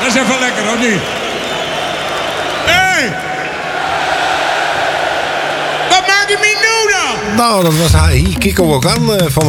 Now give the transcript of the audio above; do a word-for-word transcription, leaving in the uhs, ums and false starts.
is even lekker, of niet? Hé! Hey! Wat maak je me nu dan? Nou, dat was hij. Kiko ook aan uh, van